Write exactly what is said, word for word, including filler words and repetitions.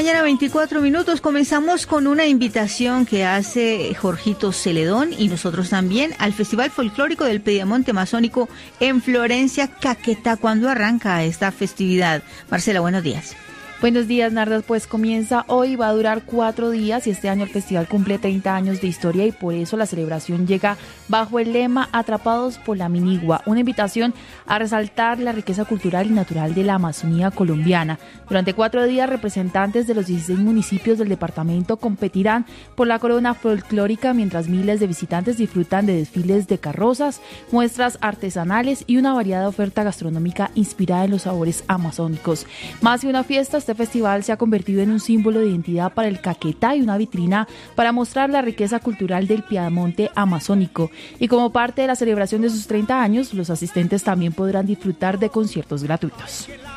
mañana, veinticuatro minutos. Comenzamos con una invitación que hace Jorgito Celedón y nosotros también al Festival Folclórico del Piedemonte Amazónico en Florencia, Caquetá. ¿Cuándo arranca esta festividad? Marcela, buenos días. Buenos días, Nardas. Pues comienza hoy, va a durar cuatro días y este año el festival cumple treinta años de historia y por eso la celebración llega bajo el lema Atrapados por la Minigua, una invitación a resaltar la riqueza cultural y natural de la Amazonía colombiana. Durante cuatro días, representantes de los dieciséis municipios del departamento competirán por la corona folclórica, mientras miles de visitantes disfrutan de desfiles de carrozas, muestras artesanales y una variada oferta gastronómica inspirada en los sabores amazónicos. Más que una fiesta, este festival se ha convertido en un símbolo de identidad para el Caquetá y una vitrina para mostrar la riqueza cultural del Piedemonte amazónico. Y como parte de la celebración de sus treinta años, los asistentes también podrán disfrutar de conciertos gratuitos.